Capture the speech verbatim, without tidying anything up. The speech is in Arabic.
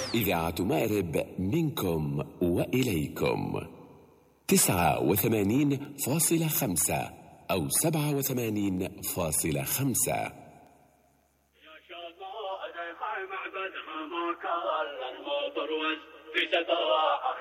إذاعة مأرب منكم وإليكم تسعة وثمانين فاصلة خمسة أو سبعة وثمانين فاصلة خمسة. يا شباب معبدها ما كان المطر في سباحة